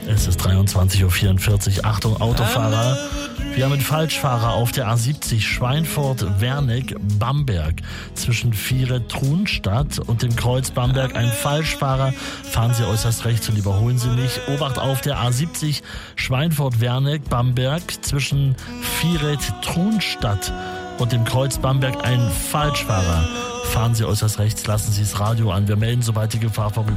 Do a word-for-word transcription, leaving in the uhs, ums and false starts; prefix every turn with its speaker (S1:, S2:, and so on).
S1: Es ist dreiundzwanzig Uhr vierundvierzig. Achtung, Autofahrer. Wir haben einen Falschfahrer auf der A siebzig Schweinfurt-Wernig-Bamberg. Zwischen Viere-Trunstadt und dem Kreuz Bamberg ein Falschfahrer. Fahren Sie äußerst rechts und überholen Sie nicht. Obacht auf der A siebzig Schweinfurt-Wernig-Bamberg. Zwischen Viere-Trunstadt und dem Kreuz Bamberg ein Falschfahrer. Fahren Sie äußerst rechts, lassen Sie das Radio an. Wir melden, sobald die Gefahr vorüber